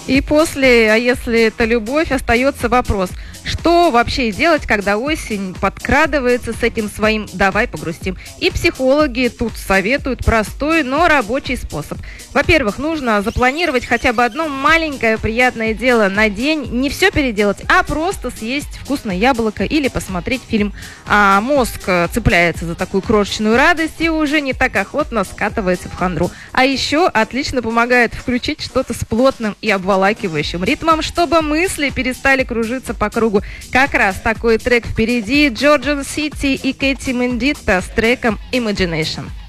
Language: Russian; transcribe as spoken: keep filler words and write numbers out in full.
И после «А если это любовь» остается вопрос, что вообще делать, когда осень подкрадывается с этим своим «давай погрустим». И психологи тут советуют простой, но рабочий способ. Во-первых, нужно запланировать хотя бы одно маленькое приятное дело на день. Не все переделать, а просто съесть вкусное яблоко или посмотреть фильм. А мозг цепляется за такую крошечную радость и уже не так охотно скатывается в хандру. А еще отлично помогает включить что-то с плотным и обволакивающим ритмом, чтобы мысли перестали кружиться по кругу. Как раз такой трек впереди. Georgian City и Кэти Мендита с треком Imagination.